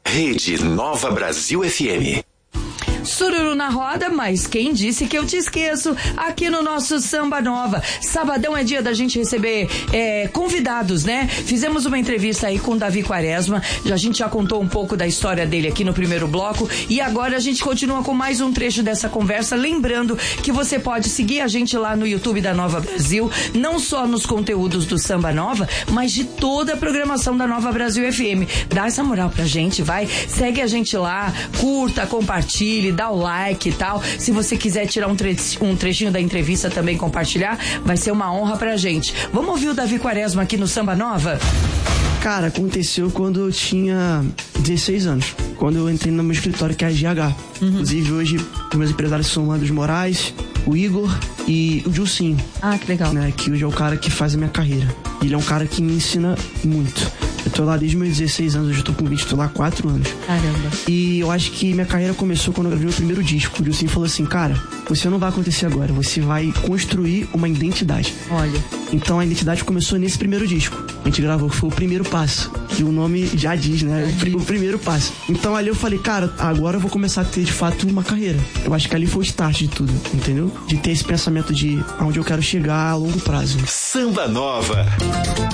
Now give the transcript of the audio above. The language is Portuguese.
Rede Nova Brasil FM. Sururu na roda, mas quem disse que eu te esqueço? Aqui no nosso Samba Nova. Sabadão é dia da gente receber convidados, né? Fizemos uma entrevista aí com o Davi Quaresma. A gente já contou um pouco da história dele aqui no primeiro bloco. E agora a gente continua com mais um trecho dessa conversa. Lembrando que você pode seguir a gente lá no YouTube da Nova Brasil. Não só nos conteúdos do Samba Nova, mas de toda a programação da Nova Brasil FM. Dá essa moral pra gente, vai. Segue a gente lá, curta, compartilhe, dá o like e tal. Se você quiser tirar um trechinho da entrevista também compartilhar, vai ser uma honra pra gente. Vamos ouvir o Davi Quaresma aqui no Samba Nova? Cara, aconteceu quando eu tinha 16 anos. Quando eu entrei no meu escritório, que é a GH. Inclusive, hoje, os meus empresários são o Andros Moraes, o Igor e o Dilcinho. Ah, que legal. Né, que hoje é o cara que faz a minha carreira. Ele é um cara que me ensina muito. Eu tô lá desde meus 16 anos, hoje eu tô com 20, tô lá há 4 anos. Caramba. E eu acho que minha carreira começou quando eu gravei meu primeiro disco. O Dilcinho falou assim, cara, você não vai acontecer agora, você vai construir uma identidade. Olha. Então a identidade começou nesse primeiro disco. A gente gravou, que foi o primeiro passo. Que o nome já diz, né? O primeiro passo. Então ali eu falei, cara, agora eu vou começar a ter de fato uma carreira. Eu acho que ali foi o start de tudo, entendeu? De ter esse pensamento de aonde eu quero chegar a longo prazo. Samba Nova.